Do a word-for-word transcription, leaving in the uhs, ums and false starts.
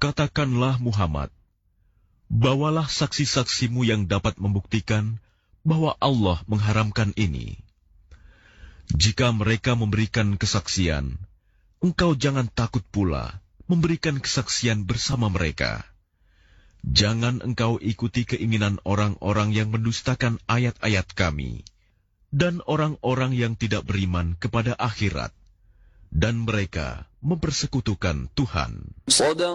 Katakanlah Muhammad, bawalah saksi-saksimu yang dapat membuktikan bahwa Allah mengharamkan ini. Jika mereka memberikan kesaksian, engkau jangan takut pula memberikan kesaksian bersama mereka. Jangan engkau ikuti keinginan orang-orang yang mendustakan ayat-ayat kami, dan orang-orang yang tidak beriman kepada akhirat, dan mereka mempersekutukan Tuhan.